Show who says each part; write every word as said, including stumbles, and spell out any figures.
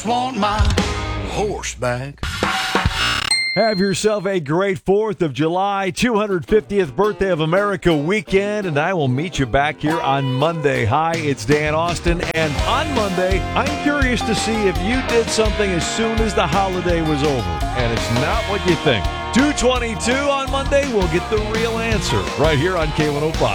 Speaker 1: just want my horse back.
Speaker 2: Have yourself a great fourth of July, two hundred fiftieth birthday of America weekend, and I will meet you back here on Monday. Hi, it's Dan Austin, and on Monday, I'm curious to see if you did something as soon as the holiday was over, and it's not what you think. two twenty-two on Monday, we'll get the real answer right here on K one oh five.